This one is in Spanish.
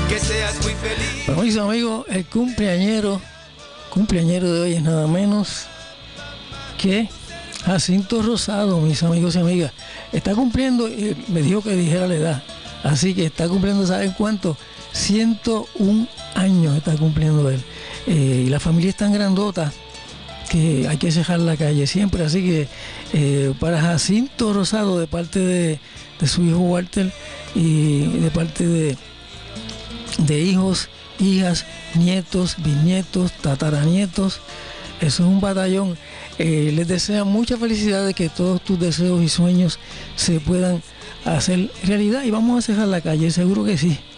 que seas muy feliz. Bueno, mis amigos, el cumpleañero de hoy es nada menos que Jacinto Rosado, mis amigos y amigas. Está cumpliendo, me dijo que dijera la edad, así que está cumpliendo, ¿saben cuánto? 101 años está cumpliendo él. Y la familia es tan grandota que hay que cejar la calle siempre, así que para Jacinto Rosado, de parte de su hijo Walter y de parte de hijos, hijas, nietos, bisnietos, tataranietos, eso es un batallón. Les deseo mucha felicidad, de que todos tus deseos y sueños se puedan hacer realidad, y vamos a cejar la calle, seguro que sí.